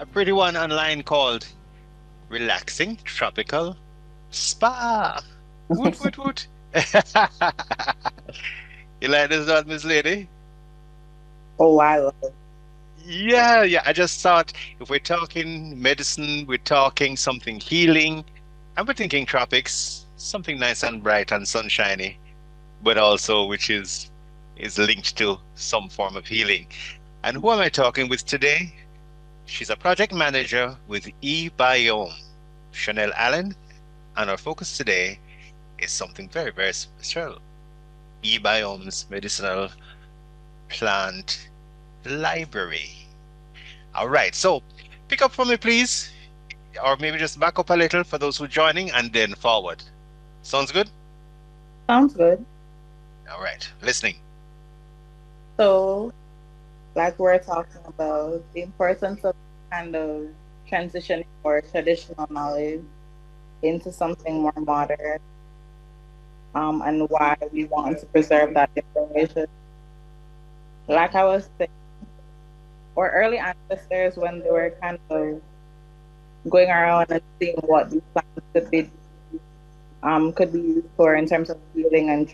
a pretty one online called Relaxing Tropical Spa. Woot, woot, woot. You like this one, Miss Lady? Oh, I love it. Yeah, yeah. I just thought if we're talking medicine, we're talking something healing, and we're thinking tropics, something nice and bright and sunshiny, but also which is linked to some form of healing. And who am I talking with today? She's a project manager with eBiome, Chanel Allen, and our focus today is something very, very special. eBiome's medicinal plant library. All right, so pick up for me, please, or maybe just back up a little for those who are joining and then forward. Sounds good? Sounds good. All right, listening. So, like we're talking about the importance of kind of transitioning our traditional knowledge into something more modern, and why we want to preserve that information. Like I was saying, our early ancestors, when they were kind of going around and seeing what these plants could be used for in terms of healing and